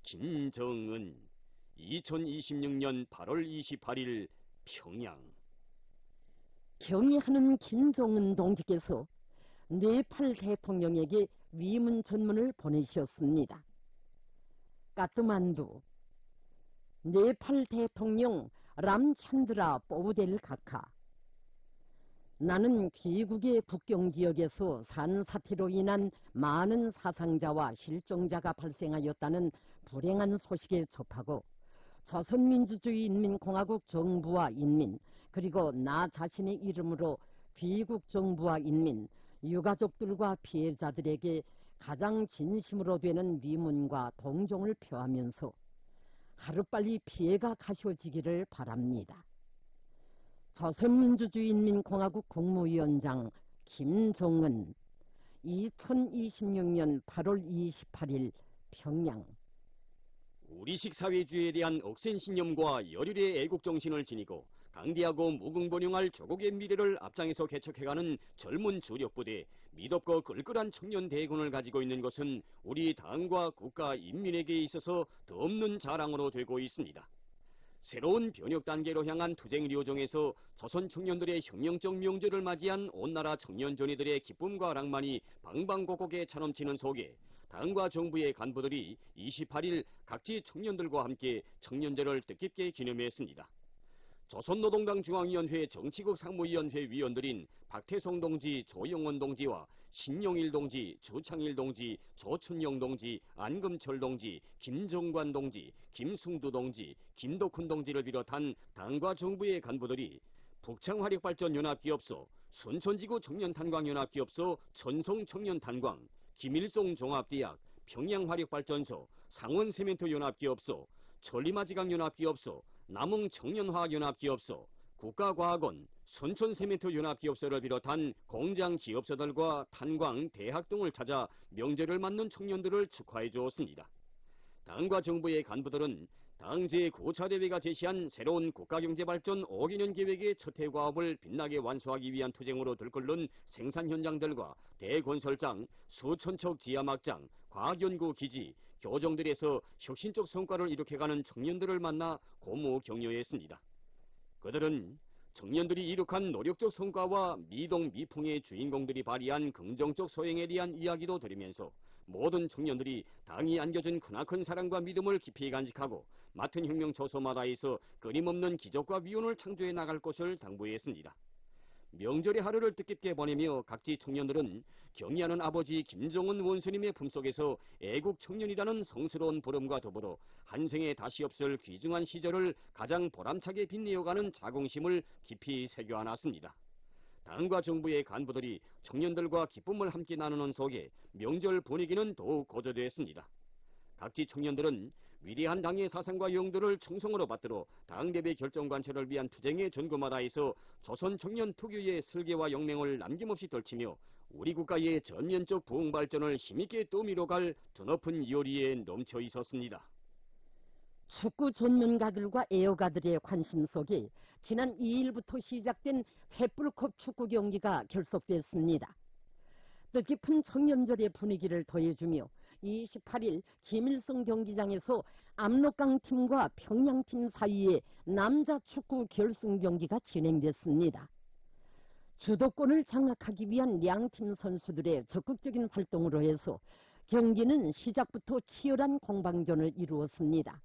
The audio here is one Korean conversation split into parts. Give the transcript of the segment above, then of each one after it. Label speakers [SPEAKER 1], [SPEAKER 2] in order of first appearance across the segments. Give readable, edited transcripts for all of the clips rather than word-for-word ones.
[SPEAKER 1] 김정은 2026년 8월 28일 평양.
[SPEAKER 2] 경의하는 김정은 동지께서 네팔 대통령에게 위문 전문을 보내셨습니다. 까트만두. 네팔 대통령 람찬드라 보우델 카카. 나는 귀국의 국경지역에서 산사태로 인한 많은 사상자와 실종자가 발생하였다는 불행한 소식에 접하고 조선민주주의인민공화국 정부와 인민, 그리고 나 자신의 이름으로 귀국 정부와 인민, 유가족들과 피해자들에게 가장 진심으로 되는 위문과 동정을 표하면서 하루빨리 피해가 가셔지기를 바랍니다. 조선민주주의인민공화국 국무위원장 김정은 2026년 8월 28일 평양.
[SPEAKER 1] 우리식 사회주의에 대한 억센 신념과 열혈의 애국정신을 지니고 강대하고 무궁번영할 조국의 미래를 앞장에서 개척해가는 젊은 주력부대, 미덥고 끌끌한 청년 대군을 가지고 있는 것은 우리 당과 국가 인민에게 있어서 더없는 자랑으로 되고 있습니다. 새로운 변혁 단계로 향한 투쟁 료정에서 조선 청년들의 혁명적 명절을 맞이한 온나라 청년전의들의 기쁨과 낭만이 방방곡곡에 차넘치는 속에 당과 정부의 간부들이 28일 각지 청년들과 함께 청년제를 뜻깊게 기념했습니다. 조선노동당 중앙위원회 정치국 상무위원회 위원들인 박태성 동지, 조영원 동지와 신용일 동지, 조창일 동지, 조춘영 동지, 안금철 동지, 김정관 동지, 김승두 동지, 김덕훈 동지를 비롯한 당과 정부의 간부들이 북창화력발전연합기업소, 순천지구 청년탄광연합기업소 천성청년탄광, 김일성 종합대학, 평양화력발전소, 상원세멘트연합기업소, 천리마지강연합기업소, 남흥청년화학연합기업소, 국가과학원, 순천세멘트연합기업소를 비롯한 공장기업소들과 탄광, 대학 등을 찾아 명절을 맞는 청년들을 축하해 주었습니다. 당과 정부의 간부들은 당 제9차대회가 제시한 새로운 국가경제발전 5개년 계획의 첫 해 과업을 빛나게 완수하기 위한 투쟁으로 들끓는 생산 현장들과 대건설장, 수천척 지하막장, 과학연구기지, 교정들에서 혁신적 성과를 이룩해가는 청년들을 만나 고무 격려했습니다. 그들은 청년들이 이룩한 노력적 성과와 미동 미풍의 주인공들이 발휘한 긍정적 소행에 대한 이야기도 들으면서 모든 청년들이 당이 안겨준 크나큰 사랑과 믿음을 깊이 간직하고 맡은 혁명 처소마다에서 끊임없는 기적과 위온을 창조해 나갈 것을 당부했습니다. 명절의 하루를 뜻깊게 보내며 각지 청년들은 경의하는 아버지 김정은 원수님의 품속에서 애국 청년이라는 성스러운 부름과 더불어 한생에 다시 없을 귀중한 시절을 가장 보람차게 빛내어가는 자긍심을 깊이 새겨안았습니다. 당과 정부의 간부들이 청년들과 기쁨을 함께 나누는 속에 명절 분위기는 더욱 고조됐습니다. 각지 청년들은 위대한 당의 사상과 용도를 충성으로 받들어 당대회 결정관철을 위한 투쟁의 전구마다에서 조선 청년 특유의 설계와 영맹을 남김없이 떨치며 우리 국가의 전면적 부흥발전을 힘있게 떠밀어갈 드높은 열의에 넘쳐 있었습니다.
[SPEAKER 2] 축구 전문가들과 애호가들의 관심 속에 지난 2일부터 시작된 횃불컵 축구 경기가 결속됐습니다. 뜻깊은 청년절의 분위기를 더해주며 28일 김일성 경기장에서 압록강팀과 평양팀 사이에 남자 축구 결승 경기가 진행됐습니다. 주도권을 장악하기 위한 양팀 선수들의 적극적인 활동으로 해서 경기는 시작부터 치열한 공방전을 이루었습니다.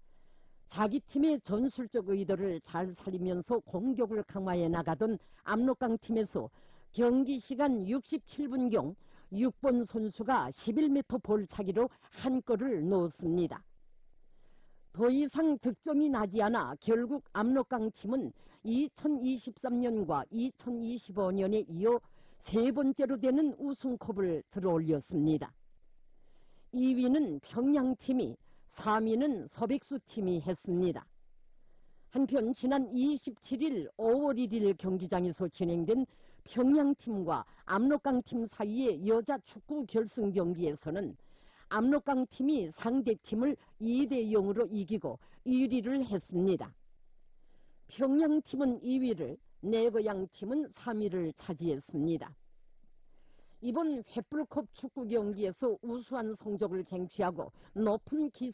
[SPEAKER 2] 자기 팀의 전술적 의도를 잘 살리면서 공격을 강화해 나가던 압록강팀에서 경기 시간 67분경 6번 선수가 11m 볼차기로 한 골을 넣었습니다. 더 이상 득점이 나지 않아 결국 압록강팀은 2023년과 2025년에 이어 세 번째로 되는 우승컵을 들어올렸습니다. 2위는 평양팀이, 3위는 서백수팀이 했습니다. 한편 지난 27일 5월 1일 경기장에서 진행된 평양팀과 압록강팀 사이의 여자 축구 결승 경기에서는 압록강팀이 상대팀을 2대0으로 이기고 1위를 했습니다. 평양팀은 2위를, 내거양팀은 3위를 차지했습니다. 이번 횃불컵 축구 경기에서 우수한 성적을 쟁취하고 높은 기술